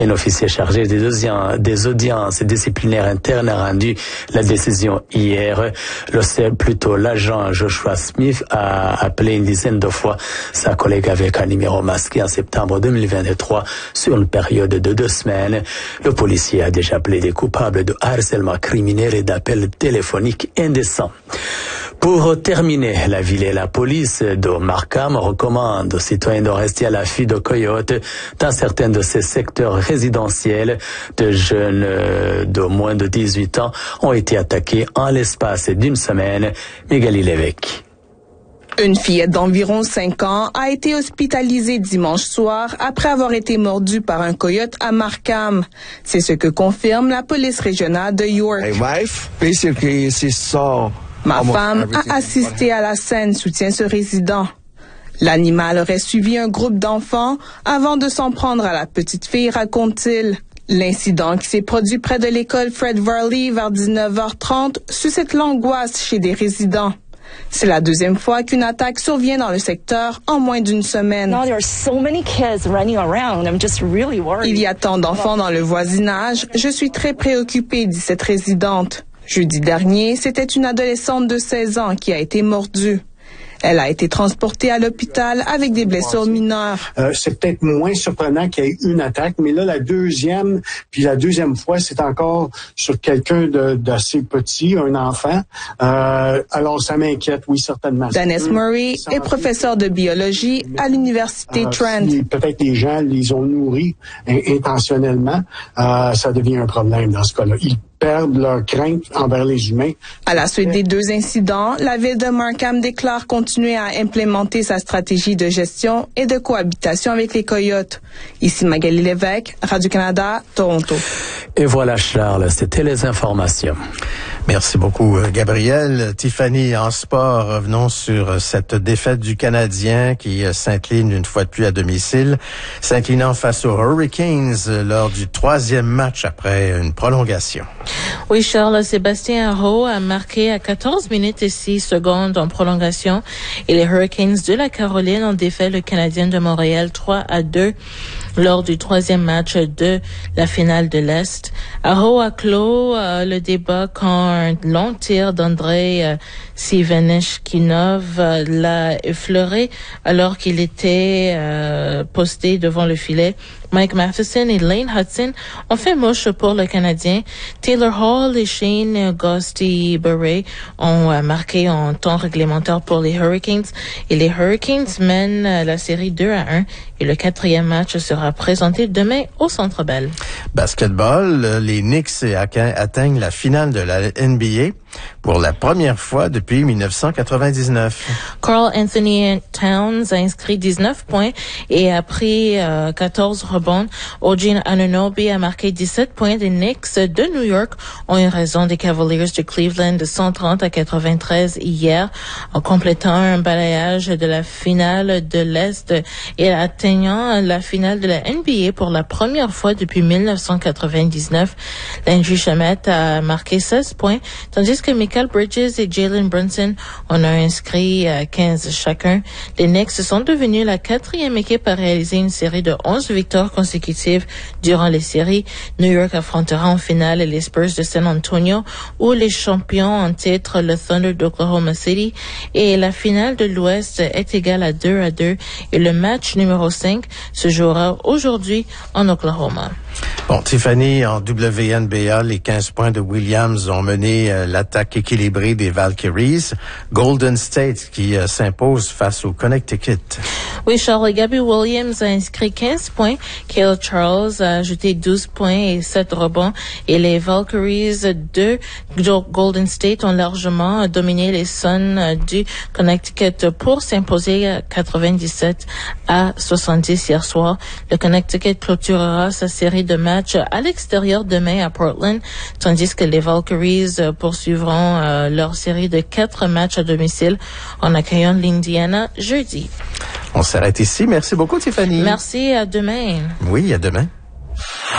Un officier chargé des audiences disciplinaires internes a rendu la décision hier. L'agent Joshua Smith a appelé une dizaine de fois sa collègue avec un numéro masqué en septembre 2023 sur une période de 2 semaines. Le policier a déjà plaidé coupable de harcèlement criminel et d'appel téléphonique indécent. Pour terminer, la ville et la police de Markham recommandent aux citoyens de rester à l'affût de coyotes dans certains de ces secteurs résidentiels. De jeunes de moins de 18 ans ont été attaqués en l'espace d'une semaine. Magali Lévesque. Une fillette d'environ 5 ans a été hospitalisée dimanche soir après avoir été mordue par un coyote à Markham. C'est ce que confirme la police régionale de York. Ma femme a assisté à la scène, soutient ce résident. L'animal aurait suivi un groupe d'enfants avant de s'en prendre à la petite fille, raconte-t-il. L'incident qui s'est produit près de l'école Fred Varley vers 19h30 suscite l'angoisse chez des résidents. C'est la 2e fois qu'une attaque survient dans le secteur en moins d'une semaine. Il y a tant d'enfants dans le voisinage, je suis très préoccupée, dit cette résidente. Jeudi dernier, c'était une adolescente de 16 ans qui a été mordue. Elle a été transportée à l'hôpital avec des blessures mineures. C'est peut-être moins surprenant qu'il y ait une attaque, mais là, la deuxième fois, c'est encore sur quelqu'un d'assez petit, un enfant. Alors, ça m'inquiète, oui, certainement. Dennis Murray est professeur de biologie à l'université Trent. Si peut-être les gens les ont nourris intentionnellement, ça devient un problème dans ce cas-là. Ils perdent leur crainte envers les humains. À la suite des 2 incidents, la ville de Markham déclare continuer à implémenter sa stratégie de gestion et de cohabitation avec les coyotes. Ici Magali Lévesque, Radio-Canada, Toronto. Et voilà Charles, c'était les informations. Merci beaucoup, Gabriel. Tiffany, en sport, revenons sur cette défaite du Canadien qui s'incline une fois de plus à domicile, s'inclinant face aux Hurricanes lors du 3e match après une prolongation. Oui, Charles, Sébastien Aho a marqué à 14 minutes et 6 secondes en prolongation et les Hurricanes de la Caroline ont défait le Canadien de Montréal 3-2 lors du 3e match de la finale de l'Est. Aho a clos le débat quand un long tir d'Andrei Sivenichkinov l'a effleuré alors qu'il était posté devant le filet. Mike Matheson et Lane Hudson ont fait mouche pour le Canadien. Taylor Hall et Shane Gostisbehere ont marqué en temps réglementaire pour les Hurricanes. Et les Hurricanes mènent la série 2-1 et le 4e match sera présenté demain au Centre Bell. Basketball, les Knicks atteignent la finale de la NBA pour la première fois depuis 1999. Karl Anthony Towns a inscrit 19 points et a pris 14 rebonds. OG Anunoby a marqué 17 points. Les Knicks de New York ont eu raison des Cavaliers de Cleveland de 130-93 hier, en complétant un balayage de la finale de l'Est et atteignant la finale de la NBA pour la première fois depuis 1999. Landry Shamet a marqué 16 points, tandis que Mikal Bridges et Jalen Brunson en ont inscrit 15 chacun. Les Knicks sont devenus la 4e équipe à réaliser une série de 11 victoires consécutives durant les séries. New York affrontera en finale les Spurs de San Antonio ou les champions en titre, le Thunder d'Oklahoma City. Et la finale de l'Ouest est égale à 2-2 et le match numéro 5 se jouera aujourd'hui en Oklahoma. Bon, Tiffany, en WNBA, les 15 points de Williams ont mené l'attaque équilibrée des Valkyries. Golden State qui s'impose face au Connecticut. Oui, Charles, Gabby Williams a inscrit 15 points. Kayla Charles a ajouté 12 points et 7 rebonds. Et les Valkyries de Golden State ont largement dominé les Suns du Connecticut pour s'imposer 97-70 hier soir. Le Connecticut clôturera sa série de matchs à l'extérieur demain à Portland, tandis que les Valkyries poursuivront leur série de 4 matchs à domicile en accueillant l'Indiana jeudi. On s'arrête ici. Merci beaucoup, Tiffany. Merci, à demain. Oui, à demain.